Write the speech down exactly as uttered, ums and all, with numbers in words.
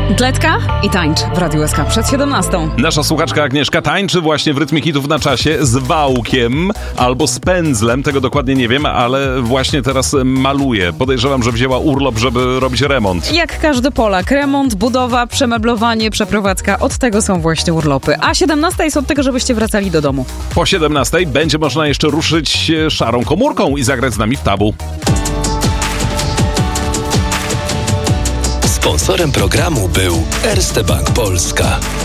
Dletka i tańcz w Radiu S K przed siedemnastą. Nasza słuchaczka Agnieszka tańczy właśnie w Rytmie Hitów na czasie z wałkiem albo z pędzlem, tego dokładnie nie wiem, ale właśnie teraz maluje. Podejrzewam, że wzięła urlop, żeby robić remont. Jak każdy Polak, remont, budowa, przemeblowanie, przeprowadzka, od tego są właśnie urlopy. A siedemnasta jest od tego, żebyście wracali do domu. Po siedemnastej będzie można jeszcze ruszyć szarą komórką i zagrać z nami w tabu. Sponsorem programu był Erste Bank Polska.